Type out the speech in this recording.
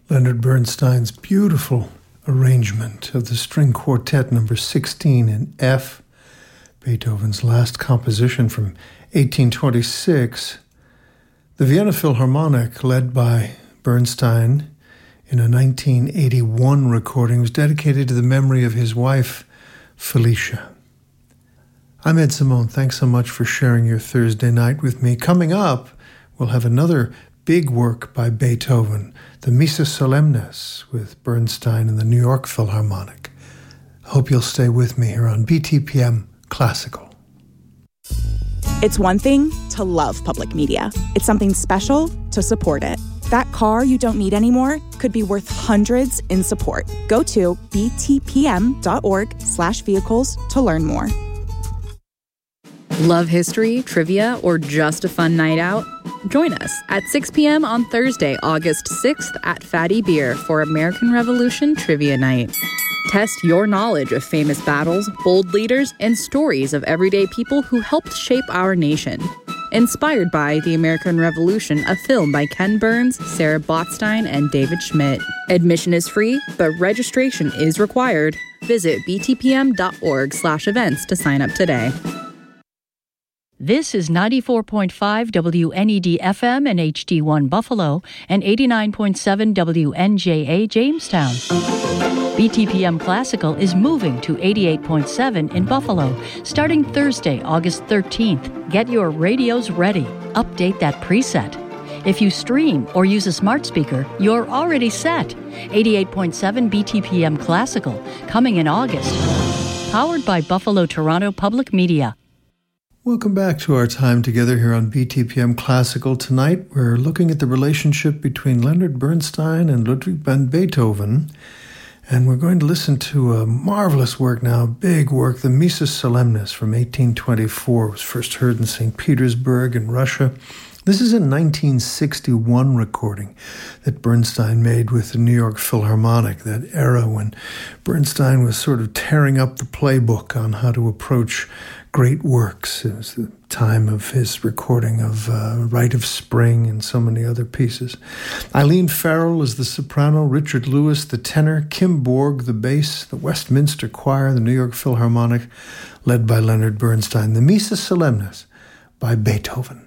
Leonard Bernstein's beautiful arrangement of the String Quartet number 16 in F, Beethoven's last composition from 1826. The Vienna Philharmonic, led by Bernstein in a 1981 recording, was dedicated to the memory of his wife, Felicia. I'm Ed Simone. Thanks so much for sharing your Thursday night with me. Coming up, we'll have another big work by Beethoven, the Missa Solemnis with Bernstein and the New York Philharmonic. I hope you'll stay with me here on BTPM Classical. It's one thing to love public media. It's something special to support it. That car you don't need anymore could be worth hundreds in support. Go to btpm.org/vehicles to learn more. Love history, trivia, or just a fun night out? Join us at 6 p.m. on Thursday, August 6th at Fatty Beer for American Revolution Trivia Night. Test your knowledge of famous battles, bold leaders, and stories of everyday people who helped shape our nation. Inspired by The American Revolution, a film by Ken Burns, Sarah Botstein, and David Schmidt. Admission is free, but registration is required. Visit btpm.org/events to sign up today. This is 94.5 WNED-FM and HD1 Buffalo and 89.7 WNJA Jamestown. BTPM Classical is moving to 88.7 in Buffalo starting Thursday, August 13th. Get your radios ready. Update that preset. If you stream or use a smart speaker, you're already set. 88.7 BTPM Classical, coming in August. Powered by Buffalo-Toronto Public Media. Welcome back to our time together here on BTPM Classical. Tonight we're looking at the relationship between Leonard Bernstein and Ludwig van Beethoven, and we're going to listen to a marvelous work now, a big work, the Missa Solemnis from 1824. It was first heard in St. Petersburg in Russia. This is a 1961 recording that Bernstein made with the New York Philharmonic, that era when Bernstein was sort of tearing up the playbook on how to approach great works. It was the time of his recording of Rite of Spring and so many other pieces. Eileen Farrell is the soprano, Richard Lewis the tenor, Kim Borg the bass, the Westminster Choir, the New York Philharmonic, led by Leonard Bernstein. The Missa Solemnis by Beethoven.